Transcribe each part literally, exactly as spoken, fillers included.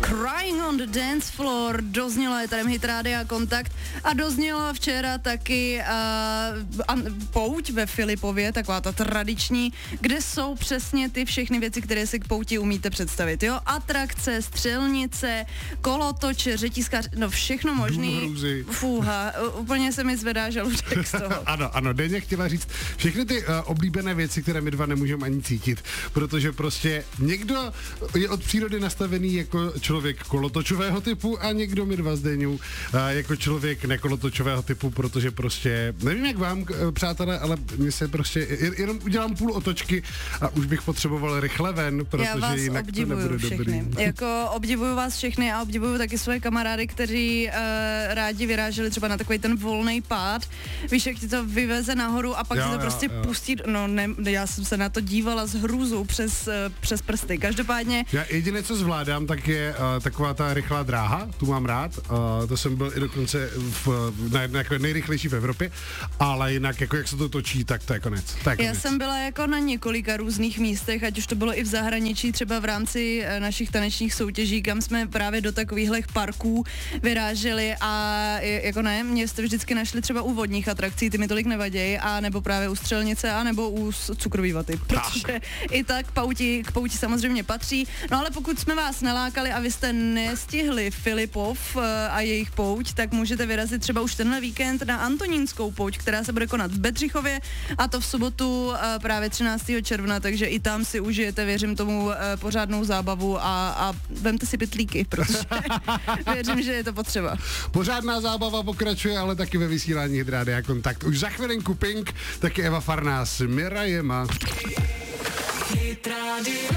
Crying on the dance floor, doznělo je tady Hit Rádia Kontakt a doznělo včera taky uh, pouť ve Filipově, taková ta tradiční, kde jsou přesně ty všechny věci, které si k pouti umíte představit, jo? Atrakce, střelnice, kolotoče, řetízkař, no všechno možný. Fúha, úplně se mi zvedá žaludek z toho. Ano, ano, Deně chtěla říct všechny ty uh, oblíbené věci, které my dva nemůžeme ani cítit, protože prostě někdo je od přírody nastavený jako člověk kolotočového typu a někdo mi dva z Deňů jako člověk nekolotočového typu, protože prostě, nevím jak vám, přátelé, ale mě se prostě, jenom udělám půl otočky a už bych potřeboval rychle ven, protože jinak to nebude všechny. dobrý. Jako obdivuju vás všechny a obdivuju taky svoje kamarády, kteří uh, rádi vyráželi třeba na takový ten volný pád, víš, jak ti to vyveze nahoru a pak jo, se to jo, prostě jo. pustí, no ne, já jsem se na to dívala s hrůzou přes, uh, přes prsty, každopádně. Já jediné, co zvládám, tak je uh, taková ta rychlá dráha, tu mám rád, uh, to jsem byl i dokonce v, na jedné jako nejrychlejší v Evropě, ale jinak jako jak se to točí, tak to je konec. To je konec. Já jsem byla jako na několika různých místech, ať už to bylo i v zahraničí, třeba v rámci uh, našich tanečních soutěží, kam jsme právě do takovýchhle parků vyráželi a jako ne, mě jste vždycky našli třeba u vodních atrakcí, ty mi tolik nevadějí, a nebo právě u střelnice, a nebo u cukrový vaty, protože i tak pauti, k pouti samozřejmě patří. No ale pokud jsme vás nalákali a vy jste nestihli Filipov a jejich pouť, tak můžete vyrazit třeba už tenhle víkend na Antonínskou pouť, která se bude konat v Bedřichově, a to v sobotu právě třináctého června, takže i tam si užijete, věřím tomu, pořádnou zábavu a, a vemte si pytlíky, protože věřím, že je to potřeba. Pořádná zábava pokračuje, ale taky ve vysílání Hit Rádia Kontakt. Už za chvilinku Pink, taky Eva Farnás, Mira Jema. Hit Radio.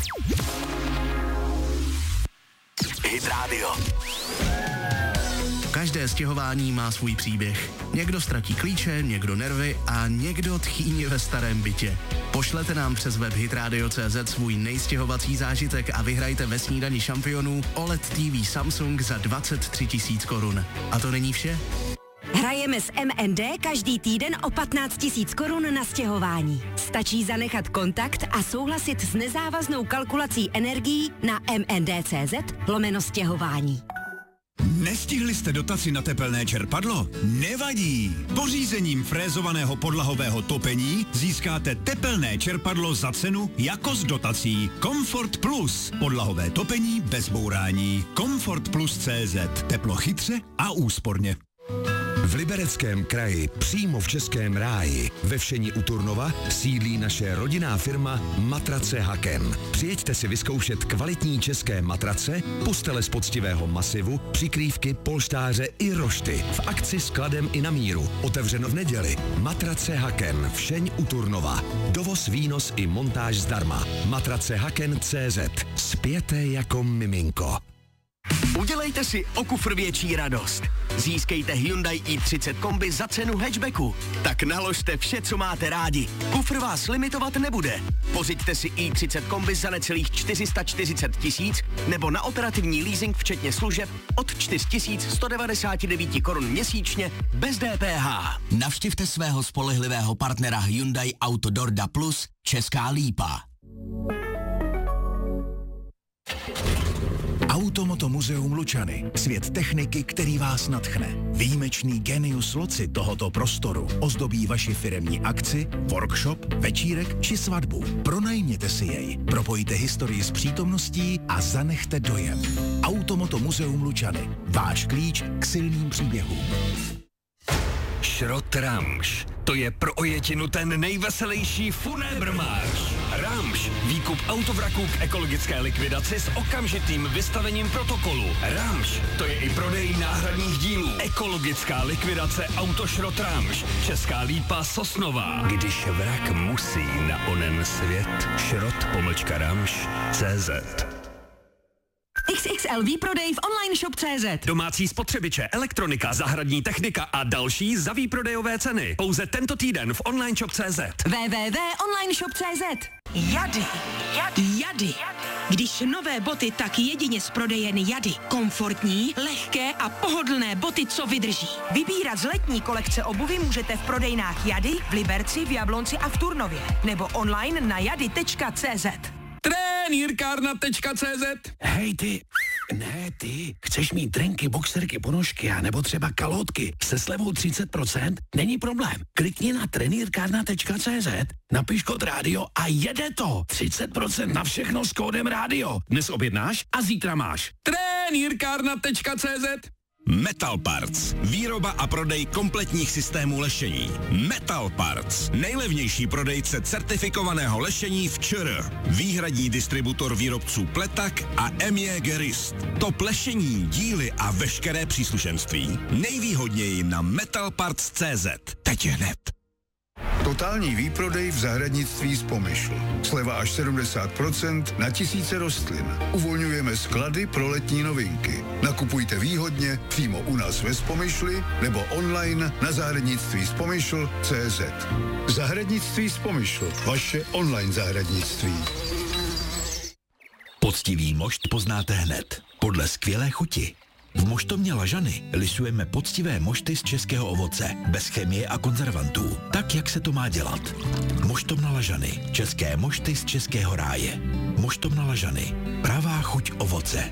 Hit Radio. Každé stěhování má svůj příběh. Někdo ztratí klíče, někdo nervy a někdo tchýní ve starém bytě. Pošlete nám přes web hitradio tečka cé zet svůj nejstěhovací zážitek a vyhrajte ve snídani šampionů O L E D T V Samsung za dvacet tři tisíc korun. A to není vše? Hrajeme s M N D každý týden o patnáct tisíc korun na stěhování. Stačí zanechat kontakt a souhlasit s nezávaznou kalkulací energií na M N D tečka cé zet lomeno stěhování. Nestihli jste dotaci na tepelné čerpadlo? Nevadí! Pořízením frézovaného podlahového topení získáte tepelné čerpadlo za cenu jako s dotací. Comfort Plus. Podlahové topení bez bourání. Comfort Plus tečka cé zet. Teplo chytře a úsporně. V Libereckém kraji, přímo v Českém ráji, ve Všeni u Turnova, sídlí naše rodinná firma Matrace Haken. Přijeďte si vyzkoušet kvalitní české matrace, postele z poctivého masivu, přikrývky, polštáře i rošty. V akci s kladem i na míru. Otevřeno v neděli. Matrace Haken, Všeň u Turnova. Dovoz, výnos i montáž zdarma. Matrace Haken tečka cé zet. Spěte jako miminko. Udělejte si o kufr větší radost. Získejte Hyundai i třicet kombi za cenu hatchbacku. Tak naložte vše, co máte rádi. Kufr vás limitovat nebude. Pořiďte si i třicet kombi za necelých čtyři sta čtyřicet tisíc nebo na operativní leasing včetně služeb od čtyři tisíce sto devadesát devět korun měsíčně bez D P H. Navštivte svého spolehlivého partnera Hyundai Autodorda Plus Česká Lípa. Automoto muzeum Lučany. Svět techniky, který vás nadchne. Výjimečný genius loci tohoto prostoru ozdobí vaši firemní akci, workshop, večírek či svatbu. Pronajměte si jej, propojte historii s přítomností a zanechte dojem. Automoto muzeum Lučany. Váš klíč k silným příběhům. Šrot Ramš. To je pro ojetinu ten nejveselější funébrmář. Ramš. Výkup autovraků k ekologické likvidaci s okamžitým vystavením protokolu. Ramš. To je i prodej náhradních dílů. Ekologická likvidace Autošrot Ramš. Česká Lípa, Sosnová. Když vrak musí na onen svět. Šrot pomlčka Ramš tečka cé zet. X X L výprodej v online shop tečka cé zet. Domácí spotřebiče, elektronika, zahradní technika a další za výprodejové ceny. Pouze tento týden v online shop tečka cé zet. w w w tečka online shop tečka cé zet. Jady. Jady. Jady. Když nové boty, tak jedině z prodejen Jady. Komfortní, lehké a pohodlné boty, co vydrží. Vybírat z letní kolekce obuvy můžete v prodejnách Jady, v Liberci, v Jablonci a v Turnově. Nebo online na jady tečka cé zet. Trenýrkárna tečka cé zet. Hej ty, Ne, ty. Chceš mít drinky, boxerky, ponožky a nebo třeba kalhotky se slevou třicet procent? Není problém. Klikni na trenýrkárna tečka cé zet, napiš kód rádio a jede to. třicet procent na všechno s kódem rádio. Dnes objednáš a zítra máš. trenýrkárna tečka cé zet. Metal Parts. Výroba a prodej kompletních systémů lešení. Metal Parts. Nejlevnější prodejce certifikovaného lešení v ČR. Výhradní distributor výrobců pletak a M J Gerist. Top lešení, díly a veškeré příslušenství. Nejvýhodněji na metal parts tečka cé zet. Teď hned. Totální výprodej v zahradnictví z Pomyšl. Sleva až sedmdesát procent na tisíce rostlin. Uvolňujeme sklady pro letní novinky. Nakupujte výhodně přímo u nás ve Spomyšli nebo online na zahradnictví z Pomyšl tečka cé zet. Zahradnictví z Pomyšl. Vaše online zahradnictví. Poctivý mošt poznáte hned. Podle skvělé chuti. V moštovně Lažany lisujeme poctivé mošty z českého ovoce, bez chemie a konzervantů, tak, jak se to má dělat. Moštovna Lažany. České mošty z českého ráje. Moštovna Lažany. Pravá chuť ovoce.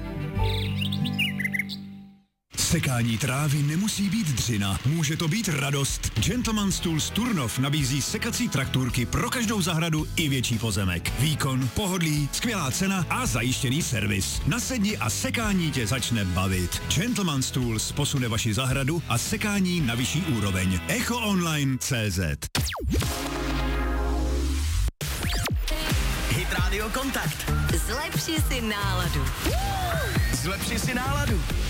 Sekání trávy nemusí být dřina, může to být radost. Gentleman's Tools Turnov nabízí sekací traktůrky pro každou zahradu i větší pozemek. Výkon, pohodlí, skvělá cena a zajištěný servis. Nasedni a sekání tě začne bavit. Gentleman's Tools posune vaši zahradu a sekání na vyšší úroveň. echo online tečka cé zet. Hit Radio Kontakt. Zlepši si náladu. Zlepši si náladu.